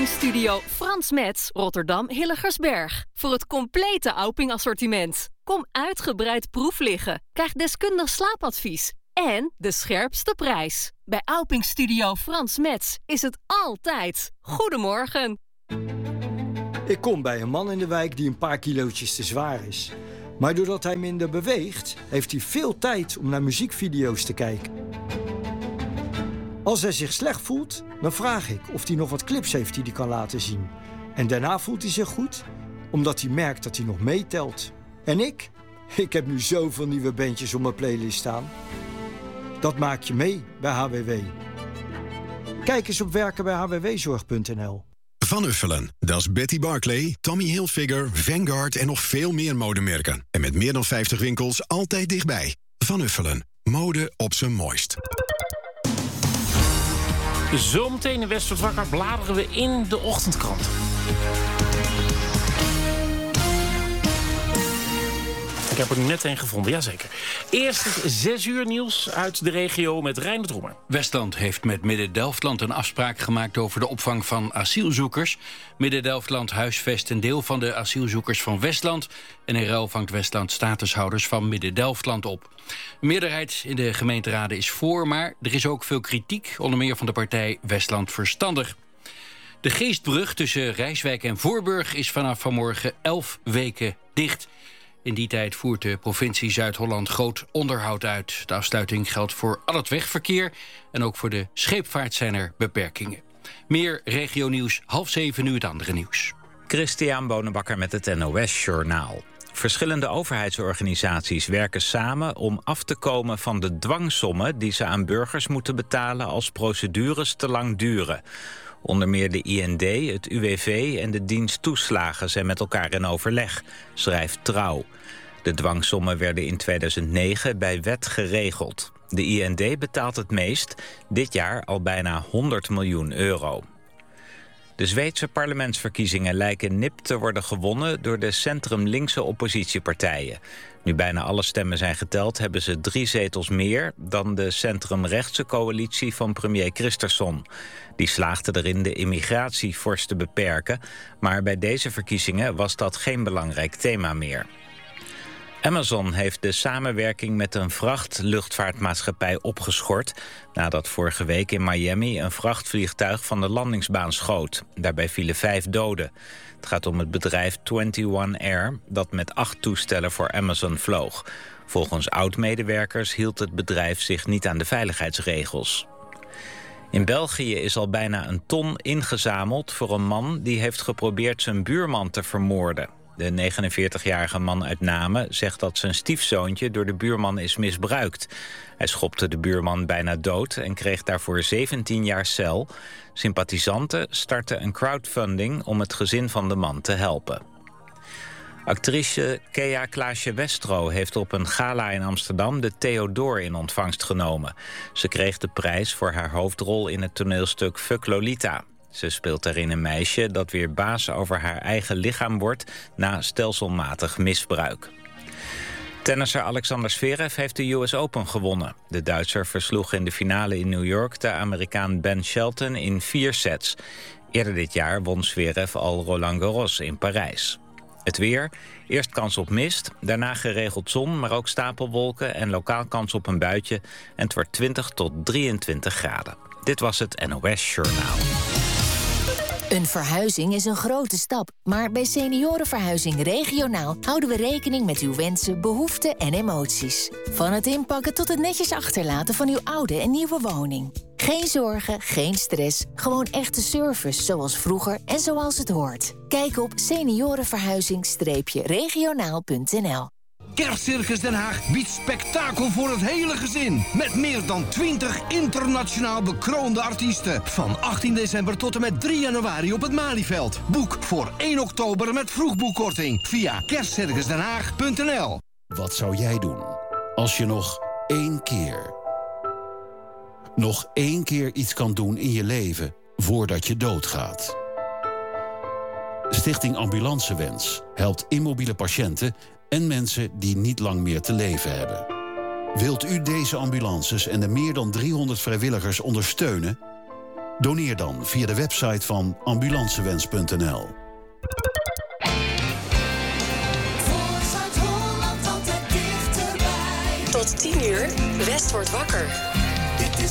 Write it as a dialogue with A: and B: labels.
A: Auping-studio Frans Metz, Rotterdam Hilligersberg. Voor het complete Auping-assortiment. Kom uitgebreid proef liggen. Krijg deskundig slaapadvies. En de scherpste prijs. Bij Auping-studio Frans Metz is het altijd. Goedemorgen.
B: Ik kom bij een man in de wijk die een paar kilootjes te zwaar is. Maar doordat hij minder beweegt, heeft hij veel tijd om naar muziekvideo's te kijken. Als hij zich slecht voelt, dan vraag ik of hij nog wat clips heeft die hij kan laten zien. En daarna voelt hij zich goed, omdat hij merkt dat hij nog meetelt. En ik heb nu zoveel nieuwe bandjes op mijn playlist staan. Dat maak je mee bij HWW. Kijk eens op werkenbijhwwzorg.nl.
C: Van Uffelen, dat is Betty Barclay, Tommy Hilfiger, Vanguard en nog veel meer modemerken. En met meer dan 50 winkels altijd dichtbij. Van Uffelen, mode op zijn mooist.
D: Zometeen in West wordt wakker bladeren we in de ochtendkrant. Ik heb er net een gevonden, jazeker. Eerst het 6 uur nieuws uit de regio met Reinout Roemer.
E: Westland heeft met Midden-Delftland een afspraak gemaakt over de opvang van asielzoekers. Midden-Delftland huisvest een deel van de asielzoekers van Westland. En in ruil vangt Westland statushouders van Midden-Delftland op. Een meerderheid in de gemeenteraden is voor, maar er is ook veel kritiek, onder meer van de partij Westland Verstandig. De Geestbrug tussen Rijswijk en Voorburg is vanaf vanmorgen 11 weken dicht. In die tijd voert de provincie Zuid-Holland groot onderhoud uit. De afsluiting geldt voor al het wegverkeer en ook voor de scheepvaart zijn er beperkingen. Meer regionieuws, 6:30 nu het andere nieuws.
F: Christian Bonenbakker met het NOS Journaal. Verschillende overheidsorganisaties werken samen om af te komen van de dwangsommen die ze aan burgers moeten betalen als procedures te lang duren. Onder meer de IND, het UWV en de dienst toeslagen zijn met elkaar in overleg, schrijft Trouw. De dwangsommen werden in 2009 bij wet geregeld. De IND betaalt het meest, dit jaar al bijna 100 miljoen euro. De Zweedse parlementsverkiezingen lijken nipt te worden gewonnen door de centrum-linkse oppositiepartijen. Nu bijna alle stemmen zijn geteld, hebben ze 3 zetels meer dan de centrum-rechtse coalitie van premier Kristersson. Die slaagde erin de immigratie fors te beperken, maar bij deze verkiezingen was dat geen belangrijk thema meer. Amazon heeft de samenwerking met een vrachtluchtvaartmaatschappij opgeschort nadat vorige week in Miami een vrachtvliegtuig van de landingsbaan schoot. Daarbij vielen 5 doden. Het gaat om het bedrijf 21 Air dat met 8 toestellen voor Amazon vloog. Volgens oud-medewerkers hield het bedrijf zich niet aan de veiligheidsregels. In België is al bijna 1 ton ingezameld voor een man die heeft geprobeerd zijn buurman te vermoorden. De 49-jarige man uit Namen zegt dat zijn stiefzoontje door de buurman is misbruikt. Hij schopte de buurman bijna dood en kreeg daarvoor 17 jaar cel. Sympathisanten startten een crowdfunding om het gezin van de man te helpen. Actrice Kea Klaasje-Westro heeft op een gala in Amsterdam de Theodor in ontvangst genomen. Ze kreeg de prijs voor haar hoofdrol in het toneelstuk Fuck Lolita. Ze speelt daarin een meisje dat weer baas over haar eigen lichaam wordt na stelselmatig misbruik. Tennisser Alexander Zverev heeft de US Open gewonnen. De Duitser versloeg in de finale in New York de Amerikaan Ben Shelton in 4 sets. Eerder dit jaar won Zverev al Roland Garros in Parijs. Het weer, eerst kans op mist, daarna geregeld zon, maar ook stapelwolken en lokaal kans op een buitje. En het wordt 20 tot 23 graden. Dit was het NOS Journaal.
G: Een verhuizing is een grote stap, maar bij Seniorenverhuizing Regionaal houden we rekening met uw wensen, behoeften en emoties. Van het inpakken tot het netjes achterlaten van uw oude en nieuwe woning. Geen zorgen, geen stress, gewoon echte service zoals vroeger en zoals het hoort. Kijk op seniorenverhuizing-regionaal.nl.
H: Kerstcircus Den Haag biedt spektakel voor het hele gezin. Met meer dan 20 internationaal bekroonde artiesten. Van 18 december tot en met 3 januari op het Malieveld. Boek voor 1 oktober met vroegboekkorting via kerstcircusdenhaag.nl.
I: Wat zou jij doen als je nog 1 keer iets kan doen in je leven voordat je doodgaat? Stichting Ambulancewens helpt immobiele patiënten en mensen die niet lang meer te leven hebben. Wilt u deze ambulances en de meer dan 300 vrijwilligers ondersteunen? Doneer dan via de website van ambulancewens.nl.
J: Tot 10 uur, West wordt wakker.